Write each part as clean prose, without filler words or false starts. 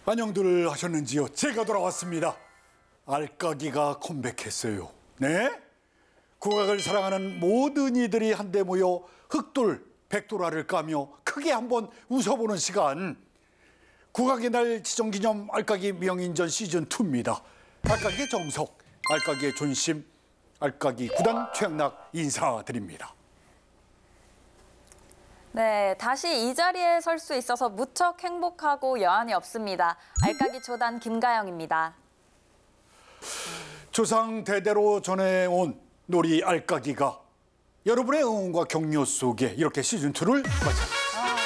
안녕들 하셨는지요? 제가 돌아왔습니다. 알까기가 컴백했어요. 네? 국악을 사랑하는 모든 이들이 한데 모여 흑돌, 백돌화를 까며 크게 한번 웃어보는 시간. 국악의 날 지정기념 알까기 명인전 시즌2입니다. 알까기의 정석, 알까기의 존심, 알까기 구단 최양락 인사드립니다. 네, 다시 이 자리에 설 수 있어서 무척 행복하고 여한이 없습니다. 알까기 초단 김가영입니다. 조상 대대로 전해온 놀이 알까기가 여러분의 응원과 격려 속에 이렇게 시즌2를 마쳤습니다.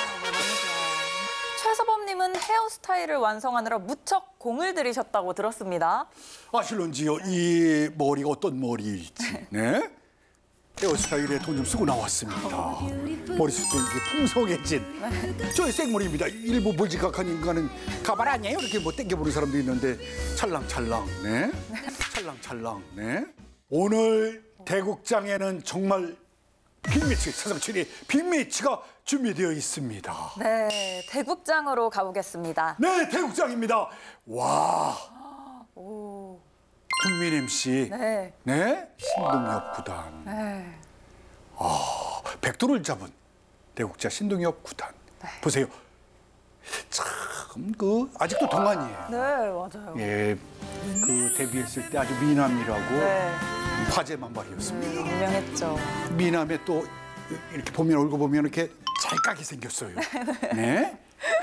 최서범님은 헤어스타일을 완성하느라 무척 공을 들이셨다고 들었습니다. 아실런지요? 이 머리가 어떤 머리일지. 네? 헤어스타일에 돈 좀 쓰고 나왔습니다. 머리숱도 이게 풍성해진 저의 생머리입니다. 일부 몰지각한 인간은 가발 아니에요? 이렇게 뭐 땡겨보는 사람도 있는데 찰랑찰랑, 네? 찰랑찰랑, 네? 오늘 대국장에는 정말 빅매치, 세상 최대 빅매치가 준비되어 있습니다. 네, 대국장으로 가보겠습니다. 네, 대국장입니다. 와, 오, 국민 MC, 네. 네? 신동엽 구단. 네. 백도를 잡은 대국자 신동엽 구단. 네. 보세요. 참 아직도 동안이에요. 네, 맞아요. 예, 그 데뷔했을 때 아주 미남이라고 네, 화제 만발이었습니다. 유명했죠. 미남에 또 이렇게 보면 얼굴 보면 이렇게 잘 까게 생겼어요. 네.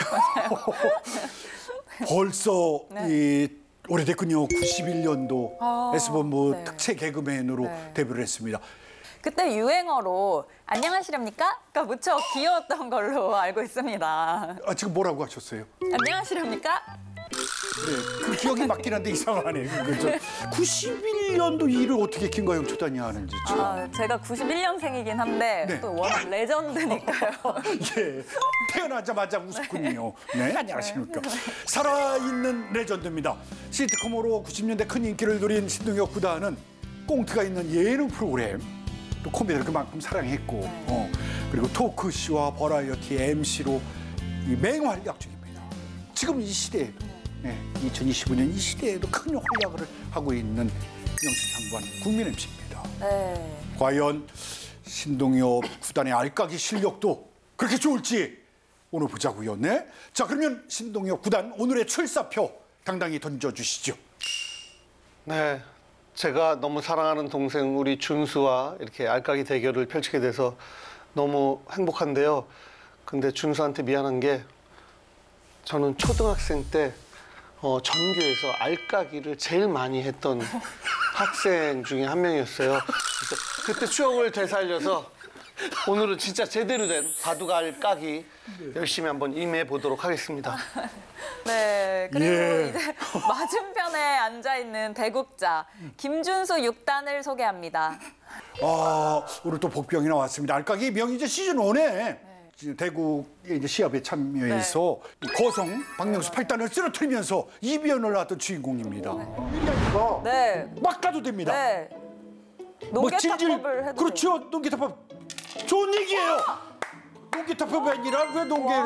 벌써 이 오래됐군요. 91년도 S본부 네. 특채 개그맨으로 네. 데뷔를 했습니다. 그때 유행어로 안녕하시렵니까? 가 무척 귀여웠던 걸로 알고 있습니다. 아, 지금 뭐라고 하셨어요? 안녕하시렵니까? 네, 그 기억이 맞긴 한데 이상하네요. 그죠? 91년도 일을 어떻게 김가영 초단이 하는지 참. 제가 91년생이긴 한데 네. 또 워낙 레전드니까요. 예, 태어나자마자 웃었군요. 네, 안녕하십니까. 살아있는 레전드입니다. 시트콤으로 90년대 큰 인기를 누린 신동엽 구단은 꽁트가 있는 예능 프로그램, 또 코미디를 그만큼 사랑했고, 그리고 토크쇼와 버라이어티 MC로 맹활약 중입니다. 지금 이 시대에도, 2025년 이 시대에도 큰 활약을 하고 있는 명실상부한 국민 MC입니다. 네. 과연 신동엽 구단의 알까기 실력도 그렇게 좋을지 오늘 보자고요. 네. 자, 그러면 신동엽 구단 오늘의 출사표 당당히 던져주시죠. 네, 제가 너무 사랑하는 동생 우리 준수와 이렇게 알까기 대결을 펼치게 돼서 너무 행복한데요. 근데 준수한테 미안한 게 저는 초등학생 때 전교에서 알까기를 제일 많이 했던 학생 중에 한 명이었어요. 그래서 그때 추억을 되살려서 오늘은 진짜 제대로 된 바둑 알까기 열심히 한번 임해 보도록 하겠습니다. 네. 그리고 예. 이제 맞은편에 앉아 있는 대국자 김준수 6단을 소개합니다. 아, 오늘 또 복병이 나왔습니다. 알까기 명인전 시즌1에 대국의 이제 시합에 참여해서 거성 박명수 8단을 쓰러뜨리면서 이변을 낳았던 주인공입니다. 미리하니까 네. 막 가도 됩니다. 네. 뭐 농계탑법을 해도 그렇죠. 농계탑법 좋은 얘기예요. 농계탑법이 아니라 왜 농계를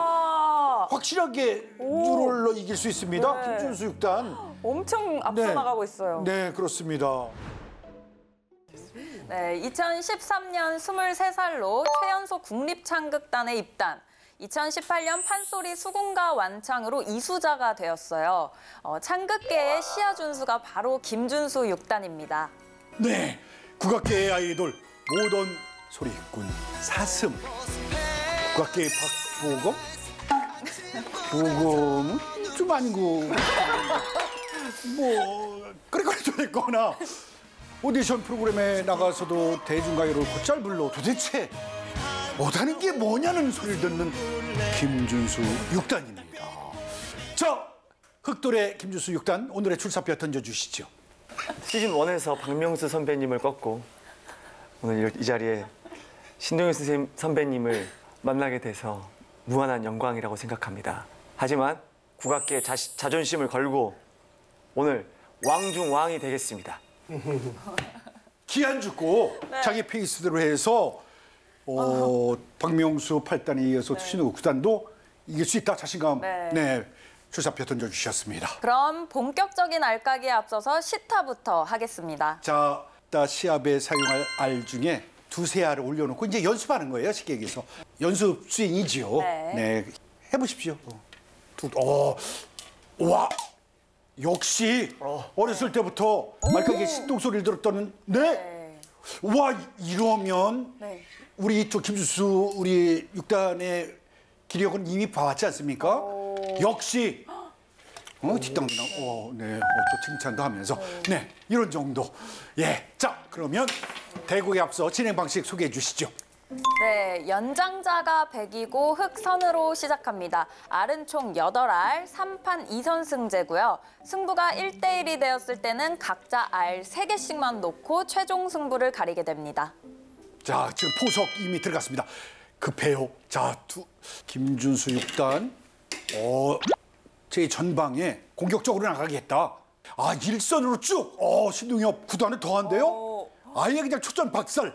확실하게 누rol로 이길 수 있습니다. 네. 김준수 6단. 엄청 앞서 나가고 있어요. 네, 그렇습니다. 네, 2013년 23살로 최연소 국립창극단에 입단. 2018년 판소리 수군가 완창으로 이수자가 되었어요. 창극계의 시아 준수가 바로 김준수 6단입니다. 네, 국악계의 아이돌 모던 소리꾼 사슴. 국악계의 박보검? 보검은 좀 아니고 뭐 그래도 됐거나 오디션 프로그램에 나가서도 대중가요를 곧잘 불러 도대체 못하는 게 뭐냐는 소리를 듣는 김준수 6단입니다. 자, 흑돌의 김준수 6단 오늘의 출사표 던져주시죠. 시즌 1에서 박명수 선배님을 꺾고 오늘 이 자리에 신동엽 선배님을 만나게 돼서 무한한 영광이라고 생각합니다. 하지만 국악계의 자존심을 걸고 오늘 왕 중 왕이 되겠습니다. 기한 죽고 자기 페이스대로 해서 박명수 8단에 이어서 신동엽 9단도 이길 수 있다 자신감 네. 네, 출사표 던져주셨습니다. 그럼 본격적인 알까기에 앞서서 시타부터 하겠습니다. 자, 이따 시합에 사용할 알 중에 두세 알을 올려놓고 이제 연습하는 거예요, 쉽게 얘기해서. 연습 스윙이지요. 네. 해보십시오. 와, 역시 어렸을 때부터 알까기에 신동소리를 들었던 네. 와, 이러면 네. 우리 저 김준수 우리 6단의 기력은 이미 봐왔지 않습니까? 역시 뒷땅도 나고, 네, 또 칭찬도 하면서, 네, 이런 정도. 예, 자, 그러면 대국에 앞서 진행 방식 소개해 주시죠. 네, 연장자가 100이고 흑선으로 시작합니다. 알은 총 8알, 3판 2선승제고요. 승부가 1대1이 되었을 때는 각자 알 3개씩만 놓고 최종 승부를 가리게 됩니다. 자, 지금 포석 이미 들어갔습니다. 급해요. 자, 김준수 6단, 제 전방에 공격적으로 나가겠다. 아, 일선으로 쭉, 신동엽 9단은 더한데요? 아예 그냥 초전 박살.